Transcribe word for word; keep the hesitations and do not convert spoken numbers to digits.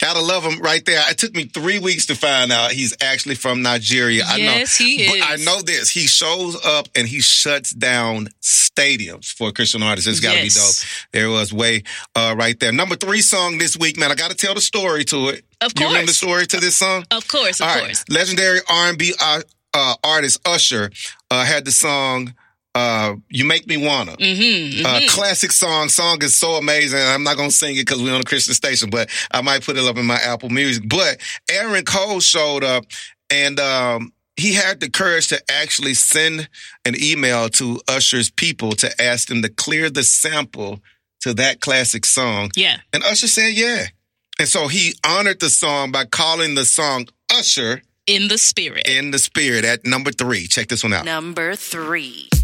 Gotta love him right there. It took me three weeks to find out he's actually from Nigeria. Yes, I know, he is. But I know this. He shows up and he shuts down stadiums for a Christian artist. It's gotta yes. be dope. There was Way uh, right there. Number three song this week, man. I gotta tell the story to it. Of course. You remember the story to this song? Of course, of All course. Right. Legendary R and B uh, uh, artist Usher uh, had the song Uh, You Make Me Wanna. Mm-hmm, mm-hmm. Uh, classic song. Song is so amazing. I'm not going to sing it because we're on a Christian station, but I might put it up in my Apple Music. But Aaron Cole showed up and um, he had the courage to actually send an email to Usher's people to ask them to clear the sample to that classic song. Yeah. And Usher said, yeah. And so he honored the song by calling the song Usher In the Spirit. In the Spirit at number three. Check this one out. Number three.